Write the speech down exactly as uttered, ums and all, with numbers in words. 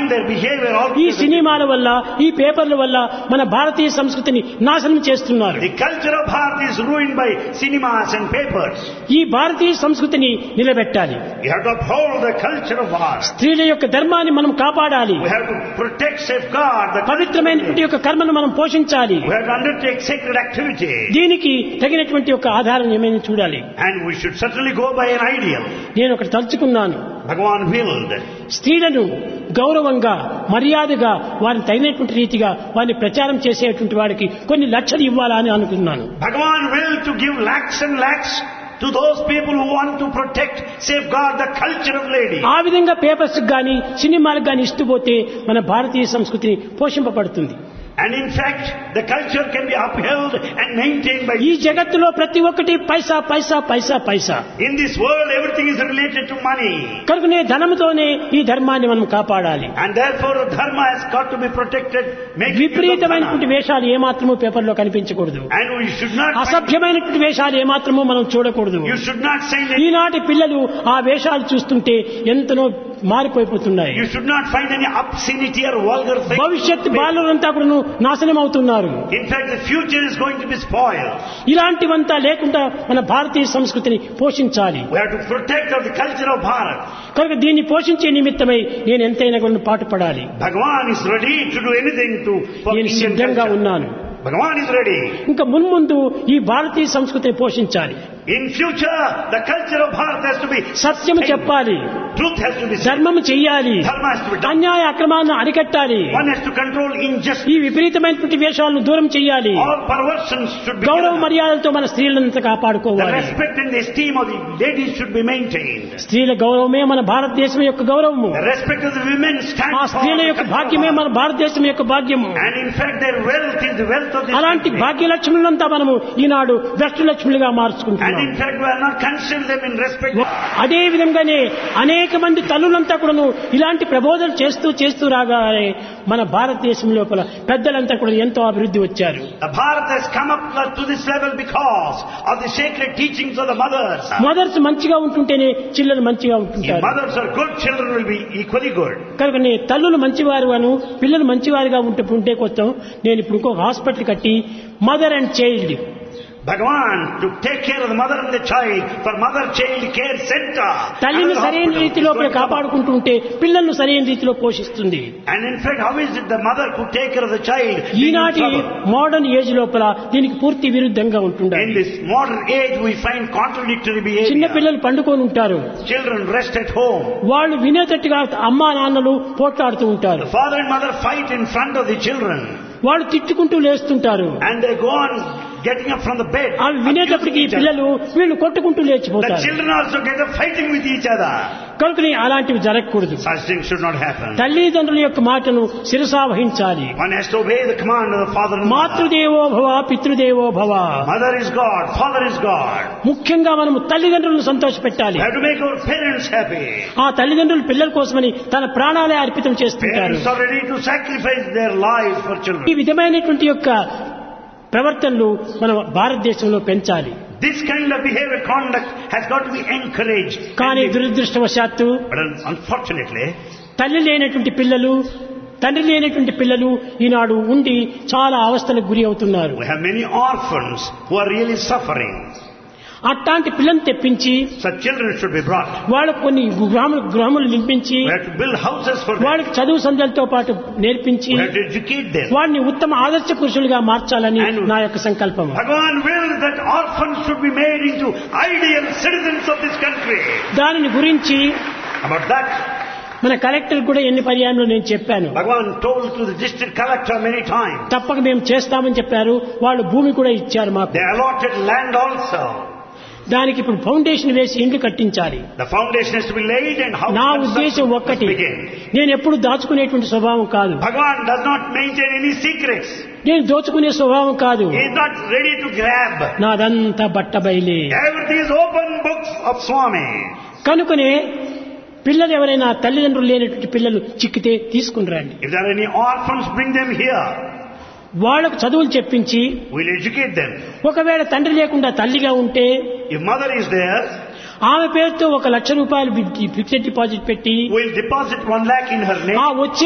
their behavior ఈ altogether. సినిమాల వల్ల ఈ పేపర్ల వల్ల మన భారతీయ సంస్కృతిని నాశనం చేస్తున్నారు. The culture of Bharat is ruined by cinemas and papers. ఈ భారతీయ సంస్కృతిని నిలబెట్టాలి. You have to uphold the culture of Bharat. స్త్రీల యొక్క ధర్మాన్ని మనం కాపాడాలి. We have to protect, safeguard the పవిత్రమైనటువంటి యొక్క కర్మను మనం పోషించాలి. We have to undertake sacred activity. దీనికి తగినటువంటి ఒక ఆధారం ఏమైనా చూడాలి. And we should certainly go by an ideal. నేను ఒకటి తలుచుకున్నాను. Bhagavan willed. స్త్రీలను గౌరవంగా మర్యాదగా వారిని తగినటువంటి రీతిగా వారిని ప్రచారం చేసేటువంటి వాడికి కొన్ని లక్షలు ఇవ్వాలని అనుకున్నాను. Bhagavan willed to give lakhs and lakhs to those people who want to protect, safeguard the culture of ladies. ఆ విధంగా పేపర్స్ గాని సినిమాలకు గాని ఇస్తూ పోతే మన భారతీయ సంస్కృతిని పోషింపబడుతుంది. And in fact, the culture can be upheld and maintained by... ఈ జగత్తులో ప్రతి ఒక్కటి పైసా పైసా పైసా పైసా. In this world, everything is related to money. కనుకనే ధనముతోనే ఈ ధర్మాన్ని మనం కాపాడాలి. And therefore, dharma has got to be protected. Make use of విపరీతమైనటువంటి dharma. వేషాలు ఏమాత్రము పేపర్లో కనిపించకూడదు. And we should not... అసభ్యమైనటువంటి వేషాలు ఏమాత్రము మనం చూడకూడదు. You should not say... ఈనాటి పిల్లలు ఆ వేషాలు చూస్తుంటే ఎంతనో మారిపోతున్నాయి. You should not find any obscenity or vulgar things. భవిష్యత్ బాలురంతా కూడా నాశనం అవుతున్నారు. In fact, the future is going to be spoiled. ఇలాంటివంతా లేకుండా మన భారతీయ సంస్కృతిని పోషించాలి. We have to protect the culture of Bharat. కనుక దీన్ని పోషించే నిమిత్తమై నేను ఎంతైనా కూడా పాటుపడాలి. Bhagavan is ready to do anything to for నేను Indian సిద్ధంగా culture. ఉన్నాను. Bhagavan is ready. ఇంకా మున్ముందు ఈ భారతీయ సంస్కృతిని పోషించాలి. In future, the culture of Bharat has to be... సత్యము చెప్పాలి. Truth has to be said. ధర్మము చెయ్యాలి. Dharma has to be done. అన్యాయ అక్రమాలను అరికట్టాలి. One has to control injustice. ఈ విపరీతమైనటువంటి వేషాలను దూరం చెయ్యాలి. All perversions should be... గౌరవ given up. మర్యాదలతో మన స్త్రీలంతా The కాపాడుకోవాలి. respect and the esteem of the ladies should be maintained. స్త్రీల గౌరవమే మన భారతదేశం యొక్క గౌరవము. The respect of the women ఆ stands for... స్త్రీల the యొక్క culture of భాగ్యమే మన Bharat. భారతదేశం యొక్క భాగ్యము. And in fact, their wealth is the wealth of this అలాంటి country. భాగ్యలక్ష్ములంతా మనము ఈనాడు వ్యక్తులక్ష్ములుగా And మార్చుకుంటున్నాం. in fact, we are not consider them in respect. అదే విధంగానే అనేక మంది తల్లులంతా కూడాను ఇలాంటి ప్రబోధనలు చేస్తూ చేస్తూ రాగానే మన భారతదేశం లోపల పెద్దలంతా కూడా ఎంతో అభివృద్ధి వచ్చారు. The Bharat has come up to this level because of the sacred teachings of the mothers. Mothers మంచిగా ఉంటుంటేనే చిల్లలు మంచిగా If ఉంటుంటారు. mothers are good, children will be equally good. కనుకనే తల్లులు మంచివారుగాను పిల్లలు మంచివారుగా ఉంటే ఉంటే కొత్తం నేను ఇప్పుడు ఇంకొక హాస్పిటల్ కట్టి mother and child Bhagavan to take care of the mother and the child for mother-child care center. తల్లిని Another సరైన hospital రీతిలో is going to come up. కాపాడుకుంటూ ఉంటే పిల్లలను సరైన రీతిలో పోషిస్తుంది. And in fact, how is it the mother could take care of the child being in ఈనాటి trouble? మోడర్న్ ఏజ్ లోపల దీనికి పూర్తి విరుద్ధంగా In ఉంటుండాలి. this modern age, we find contradictory చిన్న behavior. పిల్లలు పండుకొని ఉంటారు. Children rest at home. వాళ్ళు వినేటట్టుగా అమ్మా నాన్నలు పోట్లాడుతూ ఉంటారు. The father and mother fight in front of the children. వాళ్ళు తిట్టుకుంటూ లేస్తుంటారు. And they go on getting up from the bed. అవి వినేటప్పటికి ఈ పిల్లలు వీళ్ళు కొట్టుకుంటూ The లేచిపోతారు. children also get up fighting with each other. కనుకని అలాంటివి జరగకూడదు. Such things should not happen. తల్లిదండ్రుల యొక్క మాటను శిరసావహించాలి. One has to obey the command of the father and mother. మాతృదేవో భవ పితృదేవో భవ. Mother is God, father is God. ముఖ్యంగా మనము తల్లిదండ్రులను సంతోషపెట్టాలి. We have to make our parents happy. ఆ తల్లిదండ్రులు పిల్లల కోసమని తన ప్రాణాలే అర్పితం చేస్తుంటారు. Parents are ready to sacrifice their lives for children. ఈ విధమైనటువంటి యొక్క ప్రవర్తనలు మన భారతదేశంలో పెంచాలి. This kind of behavior, conduct has got to be encouraged. కానీ దురదృష్టవశాత్తు But unfortunately, తల్లి లేనటువంటి పిల్లలు తండ్రి లేనటువంటి పిల్లలు ఈనాడు ఉండి చాలా అవస్థలకు గురి అవుతున్నారు. we have many orphans who are really suffering. అట్లాంటి పిల్లల్ని తెప్పించి Such children should be brought. వాళ్ళకు కొన్ని గ్రాములు గ్రాములు నింపించి We have to build houses for them. వాళ్ళకి చదువు సంధ్యలతో పాటు నేర్పించి We have to educate them. వాడిని ఉత్తమ ఆదర్శ పురుషులుగా మార్చాలని నా యొక్క సంకల్పం. Bhagavan wills that orphans should be made into ideal citizens of this country. దానిని గురించి About that, మన కలెక్టర్ కూడా ఎన్ని పర్యాయంలో నేను చెప్పాను. Bhagavan told to the district collector many times. తప్పక మేము చేస్తామని చెప్పారు. వాళ్ళు భూమి కూడా ఇచ్చారు మాకు. They allotted land also. దానికి ఇప్పుడు ఫౌండేషన్ వేసి ఇండ్లు కట్టించాలి. The foundation has to be laid and how నా ఉద్దేశం ఒక్కటి, నేను ఎప్పుడు దాచుకునేటువంటి స్వభావం కాదు. Bhagavan does not maintain any secrets. నేను దోచుకునే స్వభావం కాదు. He is not ready to grab. నాదంతా బట్టబయలే. Everything is open books of Swami. కనుకనే పిల్లలు ఎవరైనా తల్లిదండ్రులు లేనటువంటి పిల్లలు చిక్కితే తీసుకుని రండి. If there are any orphans, bring them here. వాళ్ళకు చదువులు చెప్పించి, we'll educate them. ఒకవేళ తండ్రి లేకుండా తల్లిగా ఉంటే, if mother is there, ఆమె పేరుతో ఒక లక్ష రూపాయలు ఫిక్స్డ్ డిపాజిట్ పెట్టి we'll deposit one lakh in her name. ఆ వచ్చే